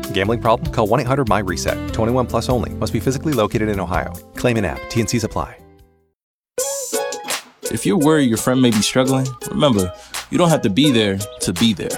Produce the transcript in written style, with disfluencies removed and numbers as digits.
Gambling problem? Call 1-800-MY-RESET. 21 plus only. Must be physically located in Ohio. Claim in app. T&Cs apply. If you're worried your friend may be struggling, remember, you don't have to be there to be there.